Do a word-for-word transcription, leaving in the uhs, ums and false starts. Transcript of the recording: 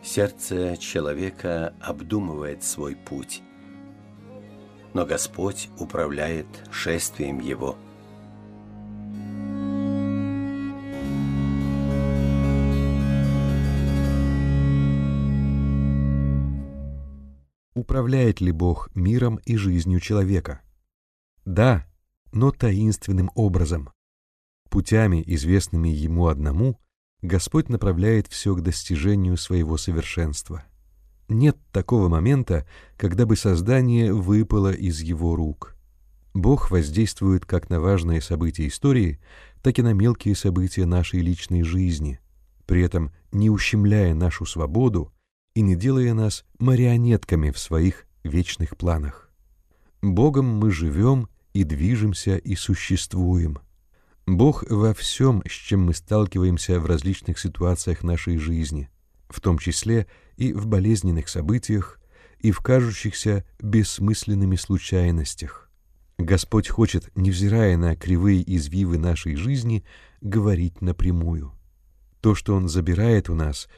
Сердце человека обдумывает свой путь, но Господь управляет шествием его. Управляет ли Бог миром и жизнью человека? Да, но таинственным образом. Путями, известными Ему одному, Господь направляет все к достижению своего совершенства. Нет такого момента, когда бы создание выпало из Его рук. Бог воздействует как на важные события истории, так и на мелкие события нашей личной жизни, при этом не ущемляя нашу свободу и не делая нас марионетками в своих вечных планах. Богом мы живем и движемся и существуем. Бог во всем, с чем мы сталкиваемся в различных ситуациях нашей жизни, в том числе и в болезненных событиях, и в кажущихся бессмысленными случайностях. Господь хочет, невзирая на кривые извивы нашей жизни, говорить напрямую. То, что Он забирает у нас,